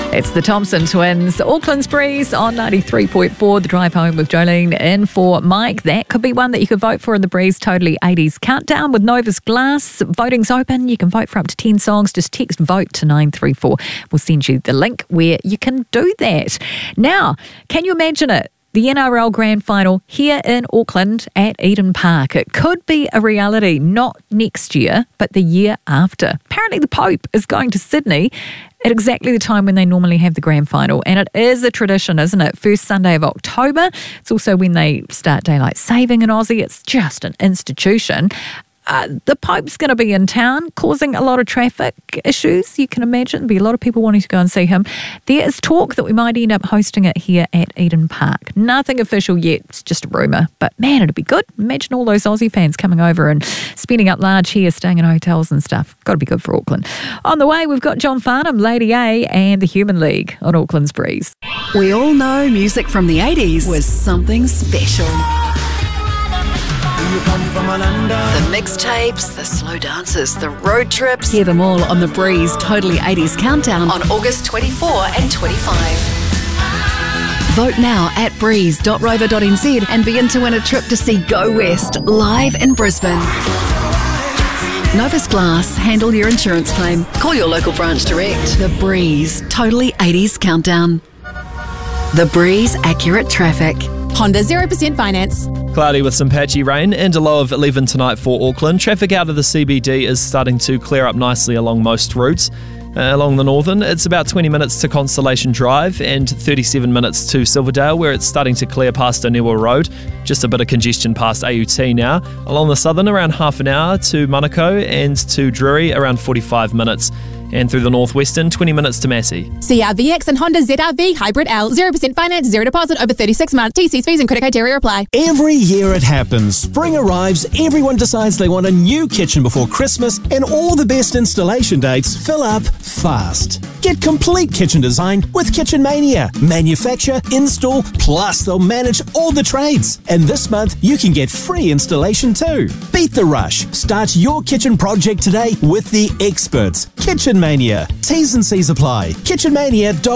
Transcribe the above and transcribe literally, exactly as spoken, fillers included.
It's the Thompson Twins, Auckland's Breeze on ninety-three point four, the drive home with Jolene in for Mike. That could be one that you could vote for in the Breeze Totally eighties Countdown with Novus Glass. Voting's open. You can vote for up to ten songs. Just text VOTE to nine three four. We'll send you the link where you can do that. Now, can you imagine it? The N R L Grand Final here in Auckland at Eden Park. It could be a reality, not next year, but the year after. Apparently the Pope is going to Sydney at exactly the time when they normally have the Grand Final. And it is a tradition, isn't it? First Sunday of October. It's also when they start daylight saving in Aussie. It's just an institution. Uh, the Pope's going to be in town, causing a lot of traffic issues, you can imagine. There'll be a lot of people wanting to go and see him. There is talk that we might end up hosting it here at Eden Park. Nothing official yet, it's just a rumour. But man, it'd be good. Imagine all those Aussie fans coming over and spending up large here, staying in hotels and stuff. Got to be good for Auckland. On the way, we've got John Farnham, Lady A, and the Human League on Auckland's Breeze. We all know music from the eighties was something special. The mixtapes, the slow dances, the road trips. Hear them all on the Breeze Totally eighties Countdown on August twenty-fourth and twenty-fifth. Vote now at breeze dot rover dot n z and begin to win a trip to see Go West live in Brisbane. Novus Glass, handle your insurance claim. Call your local branch direct. The Breeze Totally eighties Countdown. The Breeze Accurate Traffic. Honda zero percent finance. Cloudy with some patchy rain and a low of eleven tonight for Auckland. Traffic out of the C B D is starting to clear up nicely along most routes. Uh, along the northern, it's about twenty minutes to Constellation Drive and thirty-seven minutes to Silverdale, where it's starting to clear past Onewa Road. Just a bit of congestion past A U T now. Along the southern, around half an hour to Manukau, and to Drury, around forty-five minutes. And through the northwestern, twenty minutes to Massey. C R V X and Honda Z R V Hybrid L. zero percent finance, zero deposit over thirty-six months. T Cs, fees and credit criteria apply. Every year it happens. Spring arrives, everyone decides they want a new kitchen before Christmas, and all the best installation dates fill up fast. Get complete kitchen design with Kitchen Mania. Manufacture, install, plus they'll manage all the trades. And this month, you can get free installation too. Beat the rush. Start your kitchen project today with the experts. Kitchen Mania. T's and C's apply. kitchen mania dot